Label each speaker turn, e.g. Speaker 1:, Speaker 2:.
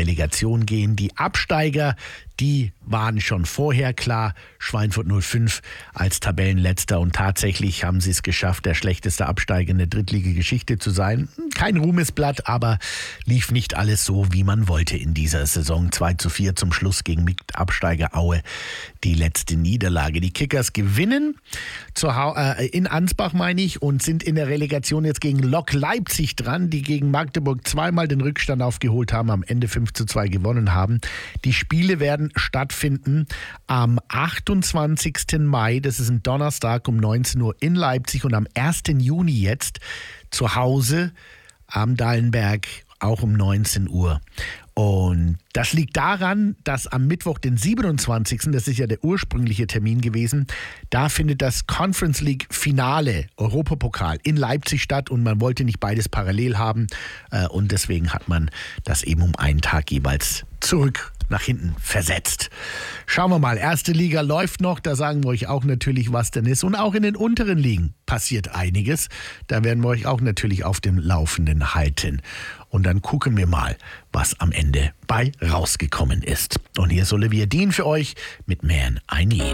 Speaker 1: Relegation gehen. Die Absteiger, die waren schon vorher klar. Schweinfurt 05 als Tabellenletzter und tatsächlich haben sie es geschafft, der schlechteste Absteiger in der Drittliga-Geschichte zu sein. Kein Ruhmesblatt, aber lief nicht alles so, wie man wollte in dieser Saison. 2:4 zum Schluss gegen Absteiger Aue, die letzte Niederlage. Die Kickers gewinnen in Ansbach, meine ich, und sind in der Relegation jetzt gegen Lok Leipzig dran, die gegen Magdeburg zweimal den Rückstand aufgeholt haben, am Ende 5:2 gewonnen haben. Die Spiele werden stattfinden am 28. Mai, das ist ein Donnerstag um 19 Uhr in Leipzig, und am 1. Juni jetzt zu Hause am Dallenberg auch um 19 Uhr. Und das liegt daran, dass am Mittwoch, den 27., das ist ja der ursprüngliche Termin gewesen, da findet das Conference League Finale, Europapokal, in Leipzig statt, und man wollte nicht beides parallel haben, und deswegen hat man das eben um einen Tag jeweils zurück nach hinten versetzt. Schauen wir mal, erste Liga läuft noch, da sagen wir euch auch natürlich, was denn ist, und auch in den unteren Ligen passiert einiges, da werden wir euch auch natürlich auf dem Laufenden halten. Und dann gucken wir mal, was am Ende bei rausgekommen ist. Und hier ist Olivia Dean für euch mit Man I Need.